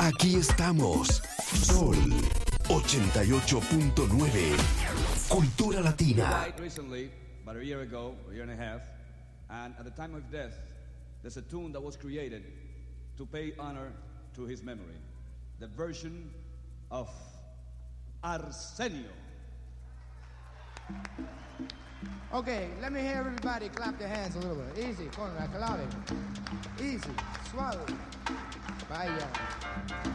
Aquí estamos. Sol 88.9. Cultura Latina. He died recently, about a year ago, a year and a half, and at the time of death, there's a tune that was created to pay honor to his memory. The version of Arsenio. Okay, let me hear everybody clap their hands a little bit. Easy, con la clave. Easy, suave. Vaya.